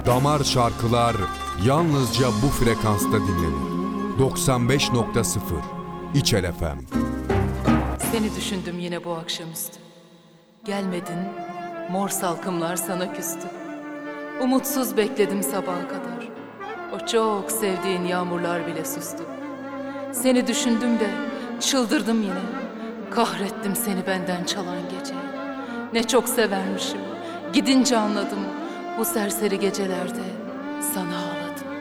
Damar şarkılar yalnızca bu frekansta dinlenir. 95.0 İçel FM. Seni düşündüm yine bu akşamüstü. Gelmedin, mor salkımlar sana küstü. Umutsuz bekledim sabaha kadar. O çok sevdiğin yağmurlar bile sustu. Seni düşündüm de çıldırdım yine. Kahrettim seni benden çalan gece. Ne çok severmişim, gidince anladım. Bu serseri gecelerde sana